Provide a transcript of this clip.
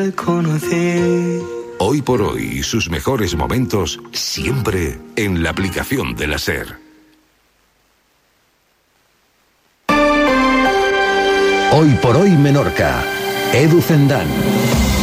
conocí. Hoy por hoy y sus mejores momentos siempre en la aplicación de la SER. Hoy por hoy Menorca. Edu Zendán.